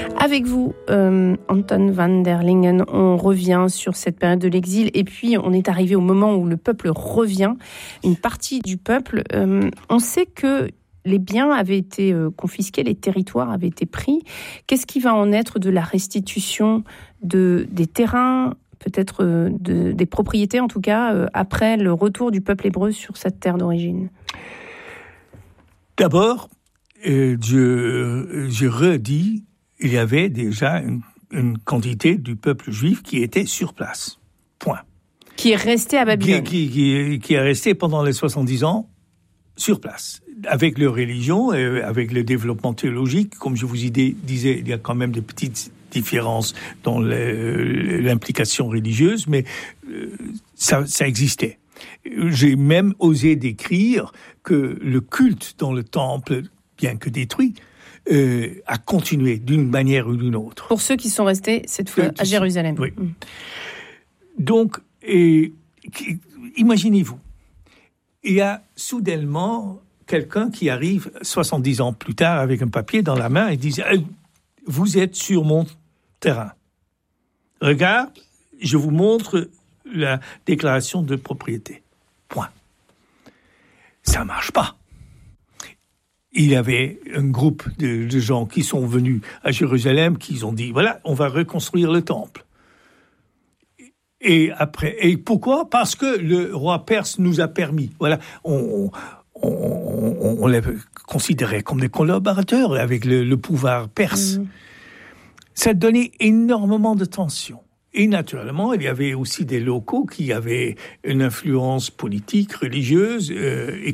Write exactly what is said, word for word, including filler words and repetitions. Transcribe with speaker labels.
Speaker 1: Avec vous, euh, Anton van der Lingen, on revient sur cette période de l'exil et puis on est arrivé au moment où le peuple revient, une partie du peuple. Euh, on sait que les biens avaient été euh, confisqués, les territoires avaient été pris. Qu'est-ce qui va en être de la restitution de, des terrains, peut-être euh, de, des propriétés en tout cas, euh, après le retour du peuple hébreu sur cette terre d'origine?
Speaker 2: D'abord, euh, je, je redis, il y avait déjà une, une quantité du peuple juif qui était sur place. Point.
Speaker 1: Qui est resté à Babylone.
Speaker 2: Qui, qui, qui, qui est resté pendant les soixante-dix ans sur place. Avec leur religion, et avec le développement théologique, comme je vous disais, il y a quand même des petites différences dans le, l'implication religieuse, mais ça, ça existait. J'ai même osé décrire que le culte dans le temple, bien que détruit, euh, a continué d'une manière ou d'une autre.
Speaker 1: Pour ceux qui sont restés cette fois à Jérusalem.
Speaker 2: Oui. Mmh. Donc, et, imaginez-vous, il y a soudainement quelqu'un qui arrive soixante-dix ans plus tard avec un papier dans la main et dit hey, « Vous êtes sur mon terrain. Regarde, je vous montre la déclaration de propriété. » Point. Ça ne marche pas. Il y avait un groupe de, de gens qui sont venus à Jérusalem, qui ont dit « Voilà, on va reconstruire le temple. » Et après, et pourquoi ? Parce que le roi perse nous a permis. Voilà, on, on, on, on les considérait comme des collaborateurs avec le, le pouvoir perse. Mmh. Ça donnait énormément de tension. Et naturellement, il y avait aussi des locaux qui avaient une influence politique, religieuse, euh, et